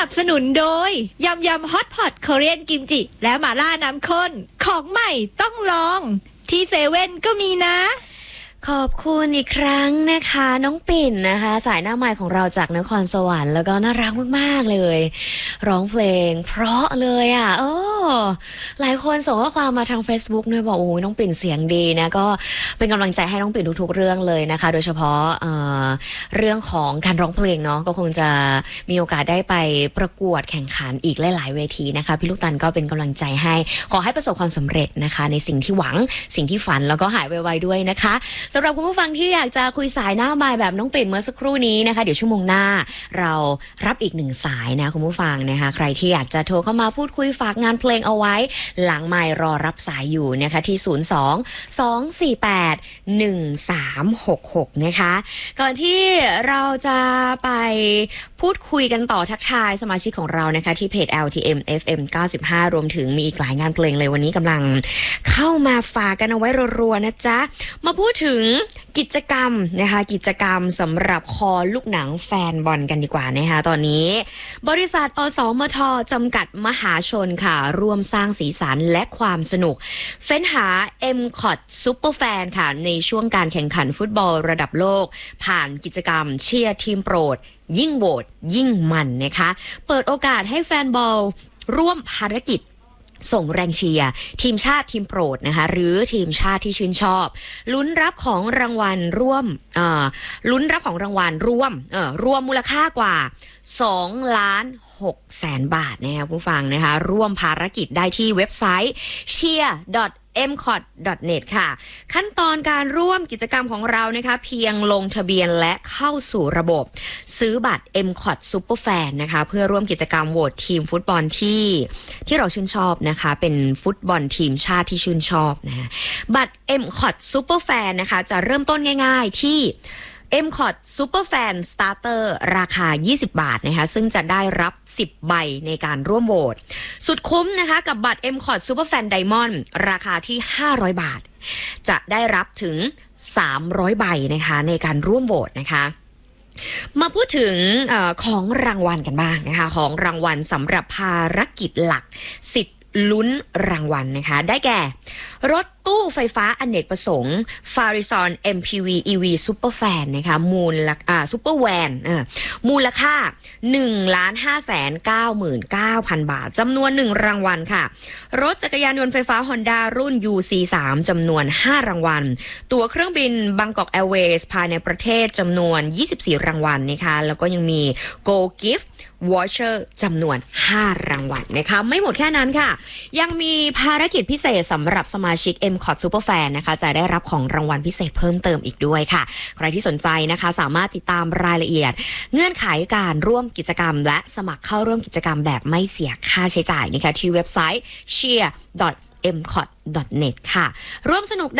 นับสนุนโดยยำฮอตพอตคอเรียนกิมจิและหม่าล่าน้ำข้นของใหม่ต้องลองที่เซเว่นก็มีนะขอบคุณอีกครั้งนะคะน้องปิ่นนะคะสายหน้าไมค์ของเราจากนครสวรรค์แล้วก็น่ารักมากๆเลยร้องเพลงเพราะเลยอ่ะหลายคนส่งข้อความมาทาง Facebook ด้วยบอกโอ้ยน้องปิ่นเสียงดีนะก็เป็นกำลังใจให้น้องปิ่นทุกๆเรื่องเลยนะคะโดยเฉพาะเรื่องของการร้องเพลงเนาะก็คงจะมีโอกาสได้ไปประกวดแข่งขันอีกหลายๆเวทีนะคะพี่ลูกตันก็เป็นกำลังใจให้ขอให้ประสบความสำเร็จนะคะในสิ่งที่หวังสิ่งที่ฝันแล้วก็หายไวๆด้วยนะคะสำหรับคุณผู้ฟังที่อยากจะคุยสายหน้าไมค์แบบน้องปิ่นเมื่อสักครู่นี้นะคะเดี๋ยวชั่วโมงหน้าเรารับอีก1สายนะคุณผู้ฟังนะคะใครที่อยากจะโทรเข้ามาพูดคุยฝากงานเพลงเอาไว้หลังไมค์รอรับสายอยู่นะคะที่02-248-1366นะคะก่อนที่เราจะไปพูดคุยกันต่อทักทายสมาชิกของเรานะคะที่เพจ LTM FM 95รวมถึงมีอีกหลายงานเพลงเลยวันนี้กำลังเข้ามาฝากกันเอาไว้รัวๆนะจ๊ะมาพูดถึงกิจกรรมนะคะกิจกรรมสำหรับคอลูกหนังแฟนบอลกันดีกว่านะคะตอนนี้บริษัทอสมทจำกัดมหาชนค่ะร่วมสร้างสีสันและความสนุกเฟ้นหา MCOT Super Fan ค่ะในช่วงการแข่งขันฟุตบอลระดับโลกผ่านกิจกรรมเชียร์ทีมโปรดยิ่งโหวตยิ่งมันนะคะเปิดโอกาสให้แฟนบอลร่วมภารกิจส่งแรงเชียร์ทีมชาติทีมโปรดนะคะหรือทีมชาติที่ชื่นชอบลุ้นรับของรางวัลร่วมรวมมูลค่ากว่า2,600,000 บาทนะคะผู้ฟังนะคะร่วมภารกิจได้ที่เว็บไซต์ cheer.mcot.net ค่ะขั้นตอนการร่วมกิจกรรมของเรานะคะเพียงลงทะเบียนและเข้าสู่ระบบซื้อบัตร MCOT Super Fan นะคะเพื่อร่วมกิจกรรมโหวตทีมฟุตบอลที่เราชื่นชอบนะคะเป็นฟุตบอลทีมชาติที่ชื่นชอบนะบัตร MCOT Super Fan นะคะจะเริ่มต้นง่ายๆที่MCOT Super Fan Starter ราคา20 บาทนะคะซึ่งจะได้รับ10ใบในการร่วมโหวตสุดคุ้มนะคะกับบัตร MCOT Super Fan Diamond ราคาที่500 บาทจะได้รับถึง300ใบนะคะในการร่วมโหวตนะคะมาพูดถึงของรางวัลกันบ้างนะคะของรางวัลสำหรับภารกิจหลักสิทธิ์ลุ้นรางวัลนะคะได้แก่รถตู้ไฟฟ้าอเนกประสงค์ Farizon MPV EV Super Fan นะคะSuper Van มูลค่า 1,599,000 บาทจำนวน1รางวัลค่ะรถจักรยานยนต์ไฟฟ้า Honda รุ่น UC3 จำนวน5รางวัลตั๋วเครื่องบิน Bangkok Airways ภายในประเทศจำนวน24รางวัลนะคะแล้วก็ยังมี Go Gift Voucher จำนวน5รางวัลนะคะไม่หมดแค่นั้นค่ะยังมีภารกิจพิเศษสำหรับสมาชิก MCOT Super Fan นะคะจะได้รับของรางวัลพิเศษเพิ่มเติมอีกด้วยค่ะใครที่สนใจนะคะสามารถติดตามรายละเอียดเงื่อนไขการร่วมกิจกรรมและสมัครเข้าร่วมกิจกรรมแบบไม่เสียค่าใช้จ่ายนะคะที่เว็บไซต์ cheer.mcot.net ค่ะร่วมสนุก